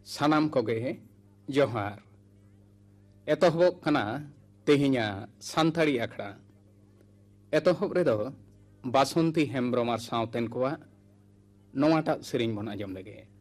सानाम कोगे जोहार एतहबोग कना तेहिया सानताड़ी आखड़ा एतहब रेदो बासंती हेम्ब्रम आर सावतेन कोवा नोवाटा सेरिंग बन आंजम लगे।